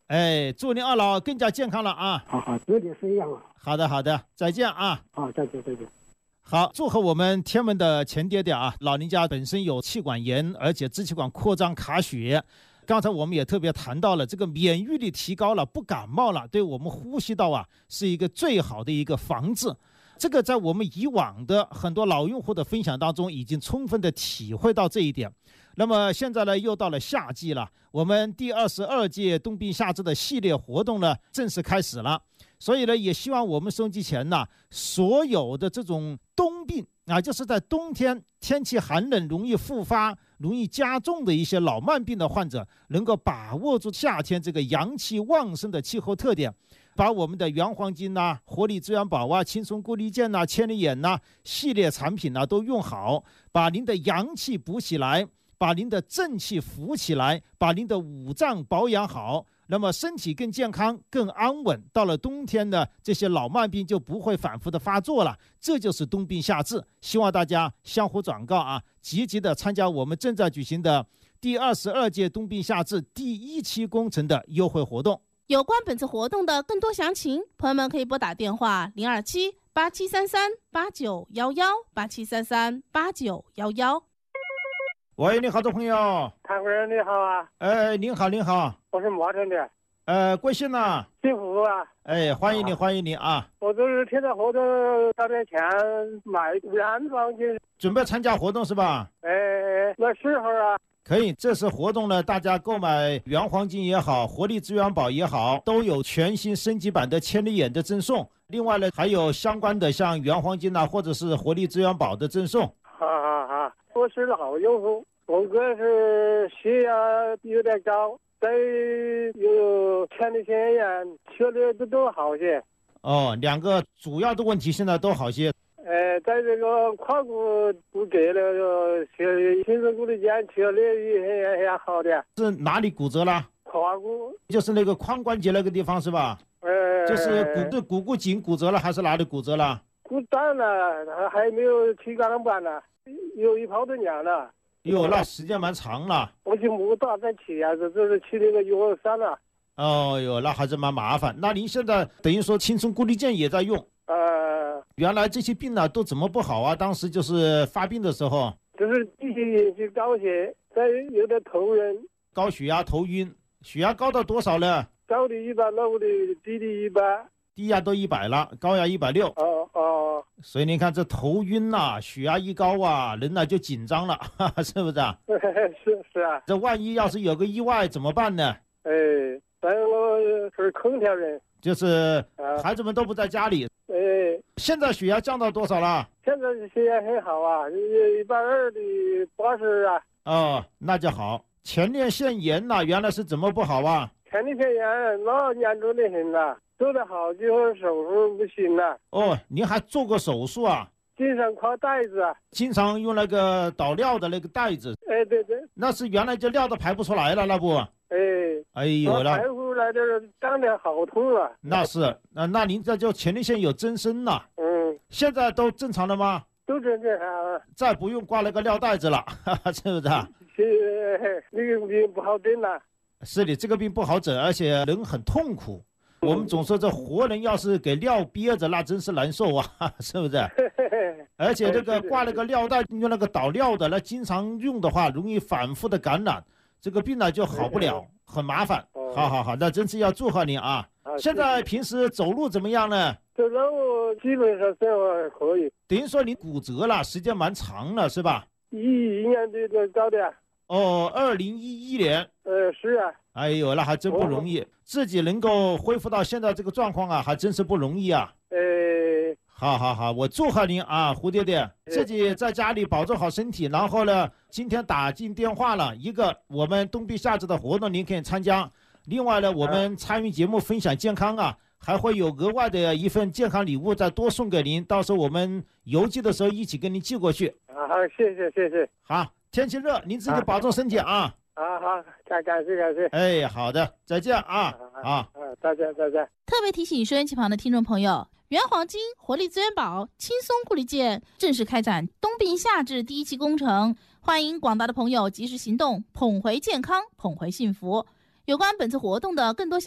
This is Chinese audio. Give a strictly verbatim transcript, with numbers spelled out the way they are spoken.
哎，祝您二老更加健康了啊！ 好好，多点分享啊！ 好的，好的，再见啊！ 好，再见，再见。 好，祝贺我们天门的钱爹爹啊，老人家本身有气管炎，而且支气管扩张卡血。刚才我们也特别谈到了这个免疫力提高了，不感冒了，对我们呼吸道啊是一个最好的一个防治。这个在我们以往的很多老用户的分享当中已经充分的体会到这一点。那么现在呢，又到了夏季了，我们第二十二届冬病夏治的系列活动呢正式开始了。所以呢，也希望我们收音机前呢，所有的这种冬病啊，就是在冬天天气寒冷容易复发、容易加重的一些老慢病的患者，能够把握住夏天这个阳气旺盛的气候特点，把我们的原黄金呐、啊、活力资源宝啊、轻松固力健呐、千里眼呐、啊、系列产品呐、啊、都用好，把您的阳气补起来，把您的正气扶起来，把您的五脏保养好，那么身体更健康更安稳，到了冬天呢，这些老慢病就不会反复的发作了。这就是冬病夏治，希望大家相互转告啊，积极的参加我们正在举行的第二十二届冬病夏治第一期工程的优惠活动。 有关本次活动的更多详情，朋友们可以拨打电话零二七八七三三八九幺幺八七三三八九幺幺。 喂，你好，的朋友。 谭贵人你好啊。 哎，您好，您好。 我是茂城的。 呃，贵姓呢？ 姓胡啊。 哎，欢迎你，欢迎你啊。 我就是听到活动找点钱买原黄金。 准备参加活动是吧？ 哎，那时候啊。 可以，这次活动呢，大家购买原黄金也好，活力资源宝也好，都有全新升级版的千里眼的赠送。另外呢，还有相关的像原黄金啊，或者是活力资源宝的赠送。 好好好，我是老用户，我哥是血压有点高，再有前列腺炎，吃的都都好些。 哦，两个主要的问题现在都好些。 呃，在这个胯骨骨折了，吃轻松固力健吃的也也好的。 是哪里骨折了？ 胯骨， 就是那个髋关节那个地方是吧？ 呃， 就是骨对股骨颈骨折了，还是哪里骨折了？ 骨断了，还没有气管上板呢，有一泡多年了。 哟，那时间蛮长了。 我就没打算起啊，这这是起那个药散了。 哦哟，那还是蛮麻烦。那您现在等于说轻松固力健也在用？ 呃， 原来这些病呢都怎么不好啊？当时就是发病的时候， 就是低血就高血，再有点头晕， 高血压、头晕，血压高到多少呢？ 高的一百六的，低的一百。 低压都一百了，高压一百六。 哦哦。 所以你看这头晕呐、啊，血压一高啊，人呢就紧张了，哈哈，是不是啊？ 是是啊。 这万一要是有个意外怎么办呢？ 哎，但我是空调人， 就是孩子们都不在家里。 哎， 现在血压降到多少了？ 现在血压很好啊，一百二的八十啊。 哦，那就好。前列腺炎呐、啊，原来是怎么不好啊？ 前列腺炎那严重的很呐，做得好就手术不行了。 哦，您还做过手术啊？ 经常靠袋子啊。 经常用那个导尿的那个袋子。 哎，对对。 那是原来就尿都排不出来了，那不？ 哎。 哎呦，那排出来的胀得好痛啊。 那是，那那您这就前列腺有增生了。 嗯。 现在都正常了吗？ 都正常啊。 再不用挂那个尿袋子了，哈哈，是不是啊？ 是，那个病不好整了。 是的，这个病不好整，而且人很痛苦。我们总说这活人要是给尿憋着，那真是难受啊，是不是？而且这个挂那个尿袋，用那个导尿的，那经常用的话，容易反复的感染，这个病呢就好不了，很麻烦。好好好，那真是要祝贺您啊！现在平时走路怎么样呢？ 走路基本上生活可以。 等于说你骨折了，时间蛮长了，是吧？ 一一年的都搞的。 哦，二零一一年。 呃，是啊。 哎呦，那还真不容易，自己能够恢复到现在这个状况啊，还真是不容易啊。 呃， 好好好，我祝贺您啊，胡爹爹，自己在家里保重好身体。然后呢，今天打进电话了一个我们冬病夏治的活动，您可以参加。另外呢，我们参与节目分享健康啊，还会有额外的一份健康礼物再多送给您，到时候我们邮寄的时候一起给您寄过去。 好，谢谢谢谢。 好，天气热，您自己保重身体啊。 好好，感感谢感谢。 哎，好的，再见啊！啊， 再见再见。 特别提醒收音机旁的听众朋友，原黄金、活力资源宝、轻松固力健正式开展冬病夏治第一期工程，欢迎广大的朋友及时行动，捧回健康，捧回幸福。有关本次活动的更多详